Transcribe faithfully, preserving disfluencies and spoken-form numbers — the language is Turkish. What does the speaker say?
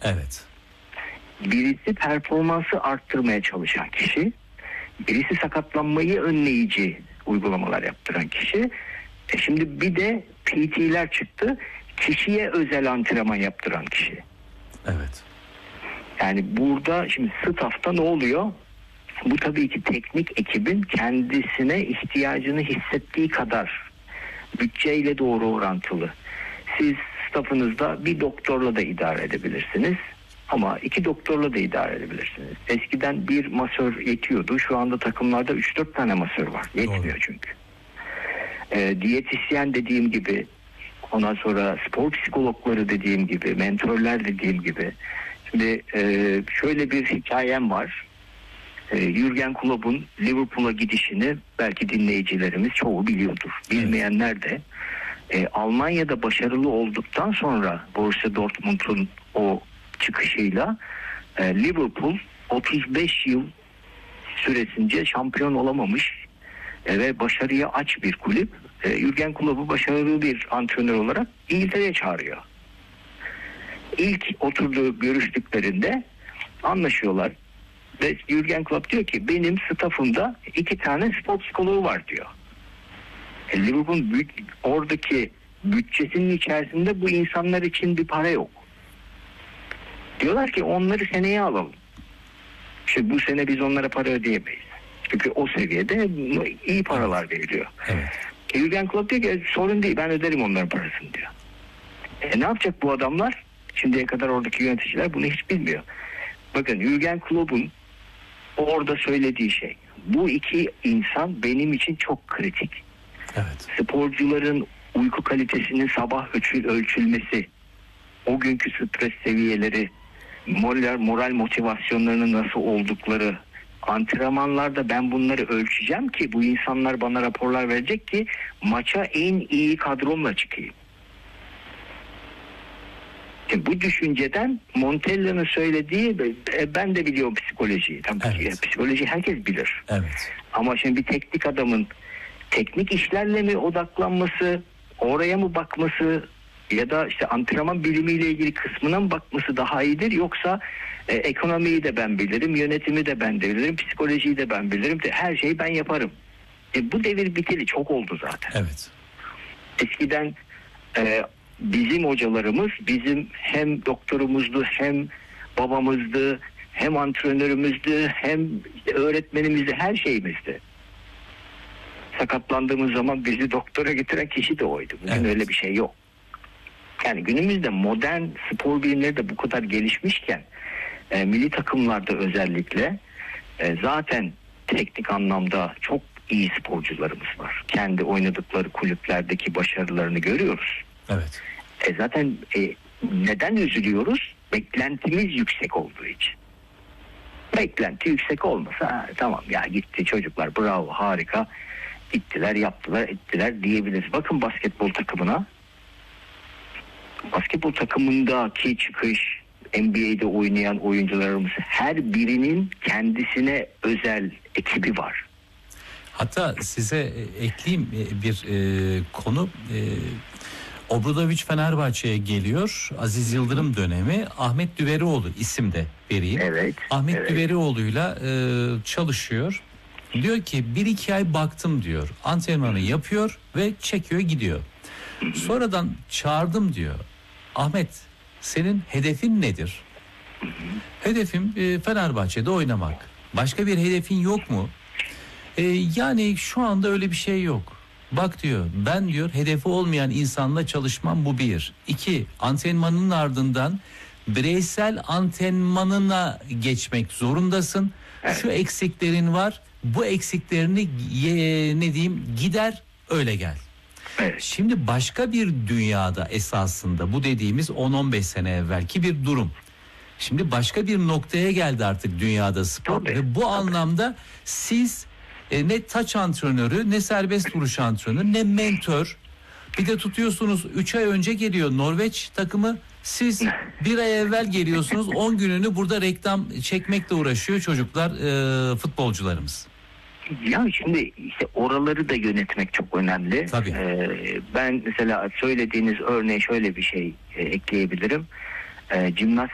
Evet. Birisi performansı arttırmaya çalışan kişi, birisi sakatlanmayı önleyici uygulamalar yaptıran kişi. E şimdi bir de P T'ler çıktı, kişiye özel antrenman yaptıran kişi. Evet. Yani burada şimdi staff'ta ne oluyor? Bu tabii ki teknik ekibin kendisine ihtiyacını hissettiği kadar bütçeyle doğru orantılı. Siz staff'ınızda bir doktorla da idare edebilirsiniz. Ama iki doktorla da idare edebilirsiniz. Eskiden bir masör yetiyordu. Şu anda takımlarda üç dört tane masör var. Yetmiyor Doğru. çünkü. E, diyetisyen dediğim gibi, ondan sonra spor psikologları dediğim gibi, mentörler dediğim gibi. Şimdi e, şöyle bir hikayem var. E, Jürgen Klopp'un Liverpool'a gidişini belki dinleyicilerimiz çoğu biliyordur. Bilmeyenler de e, Almanya'da başarılı olduktan sonra Borussia Dortmund'un o çıkışıyla e, Liverpool otuz beş yıl süresince şampiyon olamamış e, ve başarıya aç bir kulüp. E, Jürgen Klopp'u başarılı bir antrenör olarak İngiltere'ye çağırıyor. İlk oturduğu görüştüklerinde anlaşıyorlar ve Jürgen Klopp diyor ki benim staffımda iki tane spor psikoloğu var diyor. E, Liverpool'un büyük, oradaki bütçesinin içerisinde bu insanlar için bir para yok. Diyorlar ki onları seneye alalım. İşte bu sene biz onlara para ödeyemeyiz. Çünkü o seviyede iyi paralar veriliyor. Evet. E, Jürgen Klopp diyor ki sorun değil, ben öderim onların parasını diyor. E, ne yapacak bu adamlar? Şimdiye kadar oradaki yöneticiler bunu hiç bilmiyor. Bakın Jürgen Klopp'un orada söylediği şey, bu iki insan benim için çok kritik. Evet. Sporcuların uyku kalitesinin sabah ölçül, ölçülmesi, o günkü stres seviyeleri, moral, moral motivasyonlarının nasıl oldukları, antrenmanlarda ben bunları ölçeceğim ki bu insanlar bana raporlar verecek ki maça en iyi kadromla çıkayım. Şimdi bu düşünceden Montella'nın söylediği, ben de biliyorum psikolojiyi. Tabii evet. Psikoloji herkes bilir. Evet. Ama şimdi bir teknik adamın teknik işlerle mi odaklanması, oraya mı bakması ya da işte antrenman bilimiyle ilgili kısmına mı bakması daha iyidir, yoksa e, ekonomiyi de ben bilirim, yönetimi de ben de bilirim, psikolojiyi de ben bilirim, de her şeyi ben yaparım. E, bu devir biteli çok oldu zaten. Evet. Eskiden e, bizim hocalarımız bizim hem doktorumuzdu, hem babamızdı, hem antrenörümüzdü, hem işte öğretmenimizdi, her şeyimizdi. Sakatlandığımız zaman bizi doktora getiren kişi de oydu. Bugün evet. öyle bir şey yok. Yani günümüzde modern spor bilimleri de bu kadar gelişmişken e, milli takımlarda özellikle e, zaten teknik anlamda çok iyi sporcularımız var. Kendi oynadıkları kulüplerdeki başarılarını görüyoruz. Evet. E, zaten e, neden üzülüyoruz? Beklentimiz yüksek olduğu için. Beklenti yüksek olmasa ha, tamam ya gitti çocuklar, bravo, harika, gittiler, yaptılar, ettiler diyebiliriz. Bakın basketbol takımına. Basketbol takımındaki çıkış, N B A'de oynayan oyuncularımız, her birinin kendisine özel ekibi var. Hatta size ekleyeyim bir e, konu. E, Obradoviç Fenerbahçe'ye geliyor. Aziz Yıldırım dönemi. Ahmet Düverioğlu isim de vereyim. Evet. Ahmet evet. Düverioğlu'yla e, çalışıyor. Diyor ki bir iki ay baktım diyor. Antrenmanı yapıyor ve çekiyor gidiyor. Sonradan çağırdım diyor. Ahmet, senin hedefin nedir? Hedefim e, Fenerbahçe'de oynamak. Başka bir hedefin yok mu? E, yani şu anda öyle bir şey yok. Bak diyor, ben diyor hedefi olmayan insanla çalışmam, bu bir. İki, antrenmanın ardından bireysel antrenmanına geçmek zorundasın. Evet. Şu eksiklerin var, bu eksiklerini ye, ne diyeyim gider öyle gel. Evet. Şimdi başka bir dünyada esasında bu dediğimiz on on beş sene evvelki bir durum. Şimdi başka bir noktaya geldi artık dünyada spor. Tabii, ve bu tabii. anlamda siz e, ne taç antrenörü, ne serbest vuruş antrenörü, ne mentor. Bir de tutuyorsunuz üç ay önce geliyor Norveç takımı. Siz bir ay evvel geliyorsunuz, on gününü burada reklam çekmekle uğraşıyor çocuklar, e, futbolcularımız. Ya şimdi işte oraları da yönetmek çok önemli. Tabii. Ee, ben mesela söylediğiniz örneğe şöyle bir şey e, ekleyebilirim. Ee,